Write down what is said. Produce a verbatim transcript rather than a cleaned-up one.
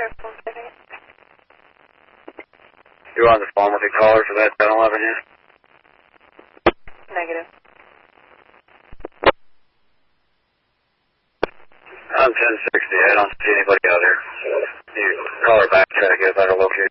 You on the phone with the caller for that ten eleven yet? Negative. I'm ten sixty. I don't see anybody out here. You call her back, try to get a better location.